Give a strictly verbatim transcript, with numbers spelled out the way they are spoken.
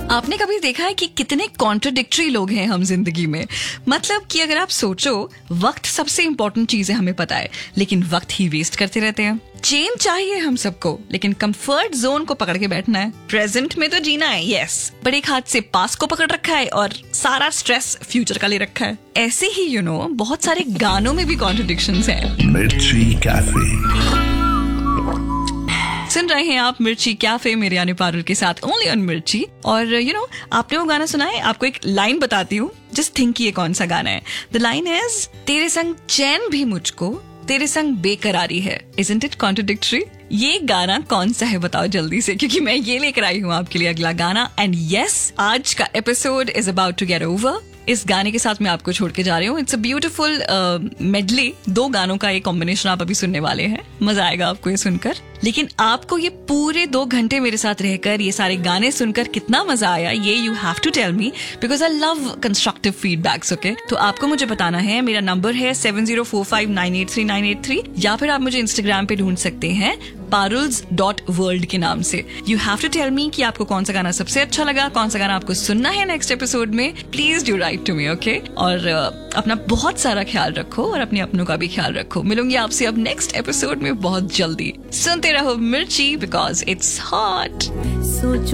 आपने कभी देखा है कि कितने कॉन्ट्रडिक्टरी लोग हैं हम जिंदगी में? मतलब कि अगर आप सोचो, वक्त सबसे इंपॉर्टेंट चीज है, हमें पता है, लेकिन वक्त ही वेस्ट करते रहते हैं। चेंज चाहिए हम सबको, लेकिन कंफर्ट जोन को पकड़ के बैठना है। प्रेजेंट में तो जीना है, यस, पर एक हाथ से पास को पकड़ रखा है और सारा स्ट्रेस फ्यूचर का ले रखा है। ऐसे ही यू नो बहुत सारे गानों में भी कॉन्ट्रडिक्शंस हैं। मिर्ची कैफे सुन रहे हैं आप मिर्ची कैफे मेरे यानी पारुल के साथ, ओनली ऑन मिर्ची। और यू you नो know, आपने वो गाना सुना है? आपको एक लाइन बताती हूँ, जस्ट थिंक ये कौन सा गाना है। द लाइन इज, तेरे संग चैन भी मुझको, तेरे संग बेकरारी है। Isn't it contradictory? ये गाना कौन सा है बताओ जल्दी से, क्योंकि मैं ये लेकर आई हूँ आपके लिए अगला गाना। एंड यस, आज का episode is about to get over. इस गाने के साथ मैं आपको छोड़ के जा रही हूँ। इट्स अ ब्यूटीफुल मेडली, दो गानों का एक कॉम्बिनेशन आप अभी सुनने वाले हैं। मजा आएगा आपको ये सुनकर। लेकिन आपको ये पूरे दो घंटे मेरे साथ रहकर ये सारे गाने सुनकर कितना मजा आया, ये you have to tell me, because I love constructive feedbacks. Okay, तो आपको मुझे बताना है। मेरा नंबर है seven zero four five nine eight three nine eight three, या फिर आप मुझे इंस्टाग्राम पे ढूंढ सकते हैं पारुल्स डॉट वर्ल्ड के नाम से। You have to tell me कि आपको कौन सा गाना सबसे अच्छा लगा, कौन सा गाना आपको सुनना है नेक्स्ट एपिसोड में। Please do right to me, okay? और uh, अपना बहुत सारा ख्याल रखो और अपने अपनों का भी ख्याल रखो। मिलूंगी आपसे अब नेक्स्ट एपिसोड में बहुत जल्दी। सुनते रहो मिर्ची, बिकॉज इट्स हॉट।